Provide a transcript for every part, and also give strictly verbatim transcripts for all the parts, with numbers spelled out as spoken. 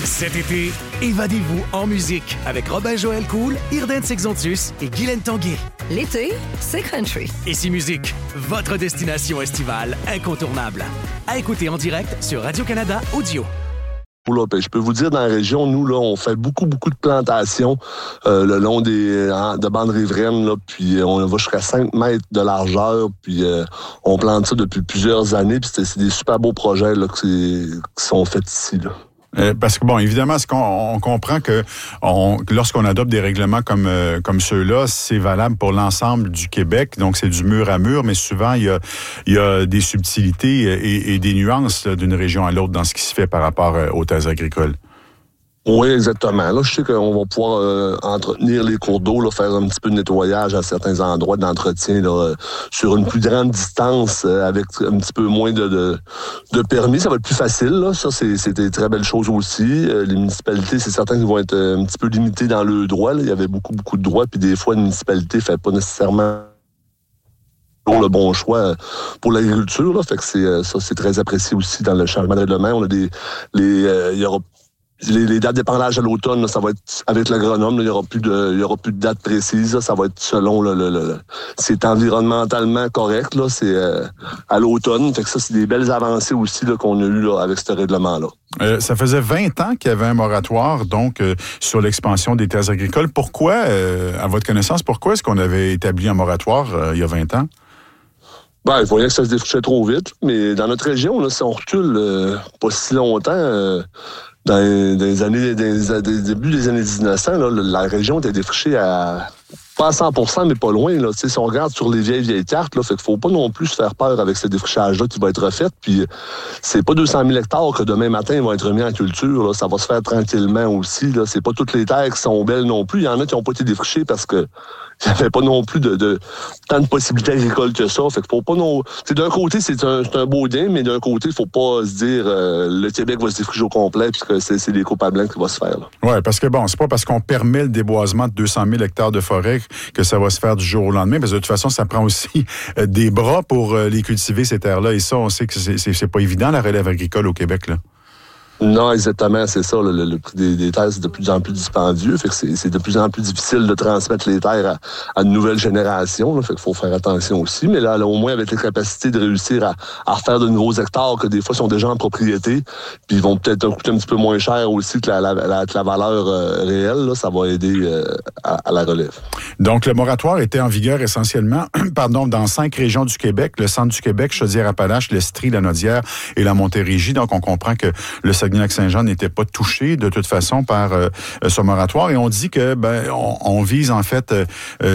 Cet été, évadez-vous en musique avec Robin-Joël Cool, Irden Sexontus et Guylaine Tanguay. L'été, c'est country. Ici Musique, votre destination estivale incontournable. À écouter en direct sur Radio-Canada Audio. Là, je peux vous dire, dans la région, nous, là, on fait beaucoup, beaucoup de plantations euh, le long des hein, de bandes riveraines, là, puis on va jusqu'à cinq mètres de largeur, puis euh, on plante ça depuis plusieurs années, puis c'est, c'est des super beaux projets là, qui, qui sont faits ici, là. Euh, parce que, bon, évidemment, ce qu'on, on comprend que on, lorsqu'on adopte des règlements comme, euh, comme ceux-là, c'est valable pour l'ensemble du Québec. Donc, c'est du mur à mur, mais souvent, il y a, il y a des subtilités et, et des nuances là, d'une région à l'autre dans ce qui se fait par rapport euh, aux terres agricoles. Oui, exactement. Là, je sais qu'on va pouvoir euh, entretenir les cours d'eau, là, faire un petit peu de nettoyage à certains endroits d'entretien là, euh, sur une plus grande distance, euh, avec un petit peu moins de, de, de permis. Ça va être plus facile. Là. Ça, c'est, c'est des très belles choses aussi. Euh, les municipalités, c'est certain qu'ils vont être un petit peu limitées dans le droit. Là. Il y avait beaucoup, beaucoup de droits, puis des fois, une municipalité ne fait pas nécessairement le bon choix pour l'agriculture. Là. Fait que c'est, ça, c'est très apprécié aussi dans le changement de règlement. On a des, les, euh, il y aura Les, les dates d'épandage à l'automne, là, ça va être avec l'agronome. Là, il y aura plus de, il y aura plus de dates précises. Là, ça va être selon le, le, le c'est environnementalement correct. Là, c'est euh, à l'automne. Fait que ça, c'est des belles avancées aussi là, qu'on a eues là, avec ce règlement-là. Euh, ça faisait vingt ans qu'il y avait un moratoire donc euh, sur l'expansion des terres agricoles. Pourquoi, euh, à votre connaissance, pourquoi est-ce qu'on avait établi un moratoire euh, il y a vingt ans? Ben, il voyait que ça se défrichait trop vite. Mais dans notre région, là, si on recule euh, pas si longtemps. Euh, Dans les années, dans les débuts des années dix-neuf cents, là, la région était défrichée à pas à cent pour cent, mais pas loin. Là. Si on regarde sur les vieilles, vieilles cartes, là, fait qu'il faut pas non plus se faire peur avec ce défrichage-là qui va être refait. Puis c'est pas deux cent mille hectares que demain matin vont être remis en culture. Là. Ça va se faire tranquillement aussi. Là. C'est pas toutes les terres qui sont belles non plus. Il y en a qui n'ont pas été défrichées parce que il n'y avait pas non plus de, de tant de possibilités agricoles que ça. Fait que faut pas non. T'sais, d'un côté, c'est un, c'est un beau gain, mais d'un côté, il faut pas se dire euh, le Québec va se défricher au complet puisque c'est, c'est des coupes à blanc qui vont se faire. Oui, parce que bon, c'est pas parce qu'on permet le déboisement de deux cent mille hectares de forêt que ça va se faire du jour au lendemain, parce que de toute façon, ça prend aussi euh, des bras pour euh, les cultiver, ces terres-là. Et ça, on sait que c'est, c'est, c'est pas évident, la relève agricole au Québec, là. Non, exactement, c'est ça. Le, le prix des, des terres, c'est de plus en plus dispendieux. Fait que c'est, c'est de plus en plus difficile de transmettre les terres à, à de nouvelles générations. Là, fait qu'il faut faire attention aussi. Mais là, là, au moins, avec les capacités de réussir à, à refaire de nouveaux hectares que des fois sont déjà en propriété, puis ils vont peut-être coûter un petit peu moins cher aussi que la, la, la, que la valeur euh, réelle, là, ça va aider euh, à, à la relève. Donc, le moratoire était en vigueur essentiellement pardon, dans cinq régions du Québec, le centre du Québec, Chaudière-Appalaches, l'Estrie, la Naudière et la Montérégie. Donc, on comprend que le Saguenay-Lac-Saint-Jean n'était pas touché de toute façon par euh, ce moratoire. Et on dit que ben on, on vise en fait, euh,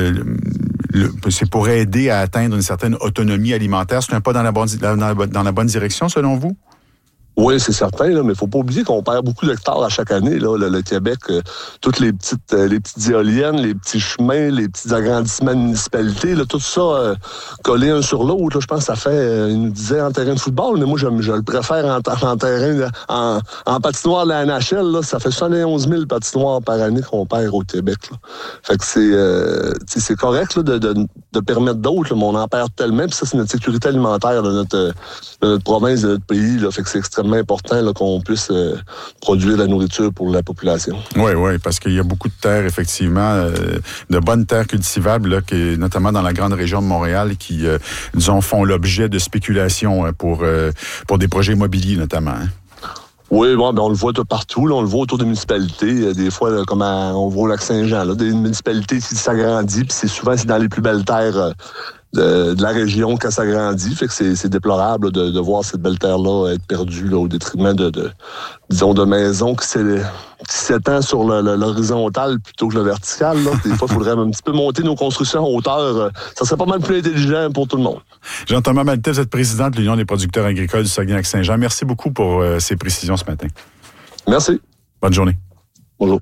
le, c'est pour aider à atteindre une certaine autonomie alimentaire. C'est un pas dans la bonne, dans la, dans la bonne direction selon vous? Oui, c'est certain, là, mais il faut pas oublier qu'on perd beaucoup d'hectares à chaque année. Là, le, le Québec, euh, toutes les petites euh, les petites éoliennes, les petits chemins, les petits agrandissements de municipalités, là, tout ça euh, collé un sur l'autre, là, je pense que ça fait, euh, il nous disait en terrain de football, mais moi, je, je le préfère en, en terrain, en, en patinoire de la N H L, là, ça fait soixante et onze mille patinoires par année qu'on perd au Québec. Là. Fait que c'est, euh, c'est correct là, de, de, de permettre d'autres, là, mais on en perd tellement, puis ça, c'est notre sécurité alimentaire de notre, de notre province, de notre pays. Là, fait que c'est extrêmement important là, qu'on puisse euh, produire de la nourriture pour la population. Oui, oui, parce qu'il y a beaucoup de terres, effectivement, euh, de bonnes terres cultivables, là, qui, notamment dans la grande région de Montréal, qui, euh, disons, font l'objet de spéculation hein, pour, euh, pour des projets immobiliers, notamment. Hein. Oui, bon, ben on le voit tout partout. Là, on le voit autour des municipalités. Des fois, là, comme à, on voit au Lac-Saint-Jean, là, des municipalités qui s'agrandissent, puis c'est souvent c'est dans les plus belles terres euh, de, de la région quand ça grandit. Fait que c'est, c'est déplorable là, de, de voir cette belle terre-là être perdue là, au détriment de, de disons, de maisons qui, s'est, qui s'étend sur le, le, l'horizontale plutôt que le vertical. Là. Des fois, il faudrait un petit peu monter nos constructions en hauteur. Ça serait pas mal plus intelligent pour tout le monde. Jean-Thomas Maltais, vous êtes président de l'Union des producteurs agricoles du Saguenay-Lac-Saint-Jean. Merci beaucoup pour euh, ces précisions ce matin. Merci. Bonne journée. Bonjour.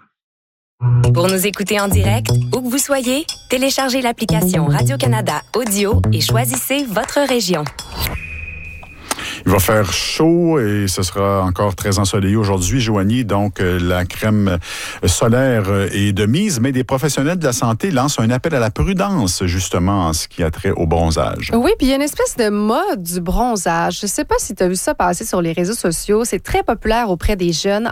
Pour nous écouter en direct, où que vous soyez, téléchargez l'application Radio-Canada Audio et choisissez votre région. Il va faire chaud et ce sera encore très ensoleillé aujourd'hui, Joanie. Donc, euh, la crème solaire est de mise, mais des professionnels de la santé lancent un appel à la prudence, justement, en ce qui a trait au bronzage. Oui, puis il y a une espèce de mode du bronzage. Je ne sais pas si tu as vu ça passer sur les réseaux sociaux. C'est très populaire auprès des jeunes.